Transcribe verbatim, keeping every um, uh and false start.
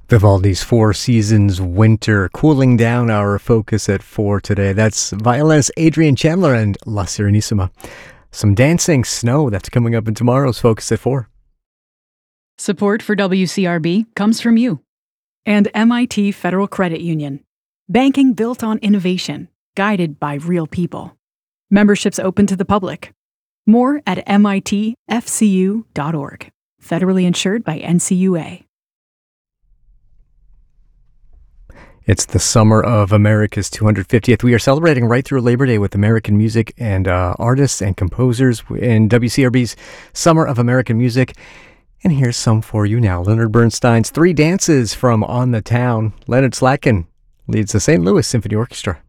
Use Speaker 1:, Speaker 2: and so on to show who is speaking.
Speaker 1: Vivaldi's Four Seasons Winter, cooling down our focus at four today. That's violinist Adrian Chandler and La Serenissima. Some dancing snow, that's coming up in tomorrow's Focus at four.
Speaker 2: Support for W C R B comes from you and M I T Federal Credit Union. Banking built on innovation, guided by real people. Memberships open to the public. More at M I T F C U dot org. Federally insured by N C U A.
Speaker 1: It's the summer of America's two hundred fiftieth. We are celebrating right through Labor Day with American music and uh, artists and composers in W C R B's Summer of American Music. And here's some for you now. Leonard Bernstein's Three Dances from On the Town. Leonard Slatkin leads the Saint Louis Symphony Orchestra.